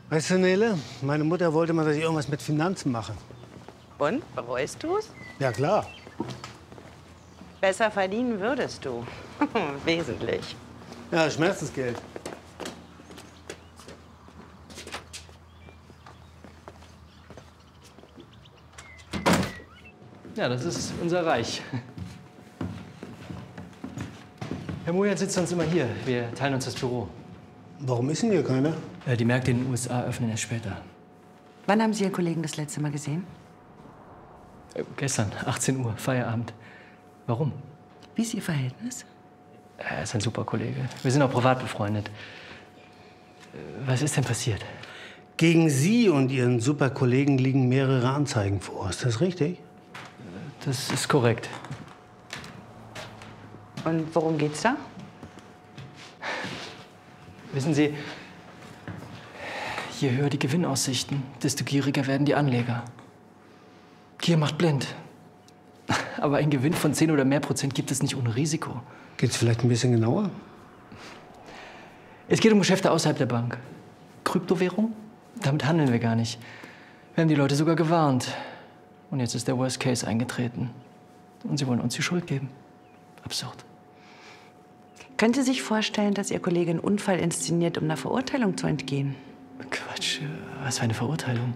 Weißt du, Nele, meine Mutter wollte mal, dass ich irgendwas mit Finanzen mache. Und? Bereust du's? Ja, klar. Besser verdienen würdest du. Wesentlich. Ja, Schmerzensgeld. Ja, das ist unser Reich. Herr Mojan sitzt sonst immer hier. Wir teilen uns das Büro. Warum ist denn hier keiner? Die Märkte in den USA öffnen erst später. Wann haben Sie Ihren Kollegen das letzte Mal gesehen? Gestern, 18 Uhr, Feierabend. Warum? Wie ist Ihr Verhältnis? Er ist ein super Kollege. Wir sind auch privat befreundet. Was ist denn passiert? Gegen Sie und Ihren super Kollegen liegen mehrere Anzeigen vor. Ist das richtig? Das ist korrekt. Und worum geht's da? Wissen Sie, je höher die Gewinnaussichten, desto gieriger werden die Anleger. Gier macht blind. Aber ein Gewinn von 10 oder mehr Prozent gibt es nicht ohne Risiko. Geht's vielleicht ein bisschen genauer? Es geht um Geschäfte außerhalb der Bank. Kryptowährung? Damit handeln wir gar nicht. Wir haben die Leute sogar gewarnt. Und jetzt ist der Worst Case eingetreten. Und sie wollen uns die Schuld geben. Absurd. Können Sie sich vorstellen, dass Ihr Kollege einen Unfall inszeniert, um einer Verurteilung zu entgehen? Quatsch, was für eine Verurteilung.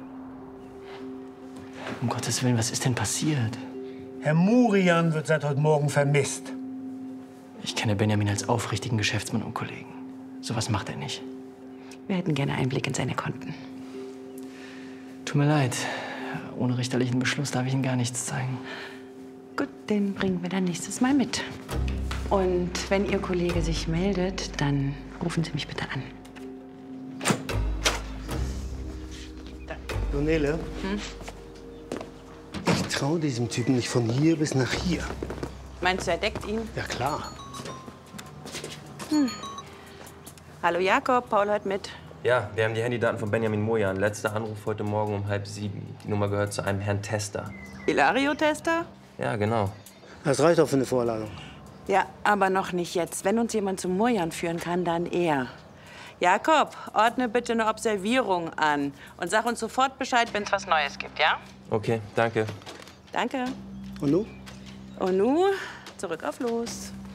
Um Gottes Willen, was ist denn passiert? Herr Murian wird seit heute Morgen vermisst. Ich kenne Benjamin als aufrichtigen Geschäftsmann und Kollegen. Sowas macht er nicht. Wir hätten gerne Einblick in seine Konten. Tut mir leid. Ohne richterlichen Beschluss darf ich Ihnen gar nichts zeigen. Gut, den bringen wir dann nächstes Mal mit. Und wenn Ihr Kollege sich meldet, dann rufen Sie mich bitte an. Du, Nele, ich traue diesem Typen nicht von hier bis nach hier. Meinst du, er deckt ihn? Ja, klar. Hallo Jakob, Paul hört mit. Ja, wir haben die Handydaten von Benjamin Mojan. Letzter Anruf heute Morgen um 6:30. Die Nummer gehört zu einem Herrn Tester. Hilario-Tester? Ja, genau. Das reicht auch für eine Vorladung. Ja, aber noch nicht jetzt. Wenn uns jemand zum Murjan führen kann, dann er. Jakob, ordne bitte eine Observierung an und sag uns sofort Bescheid, wenn es was Neues gibt, ja? Okay, danke. Danke. Und du? Und nun, zurück auf los.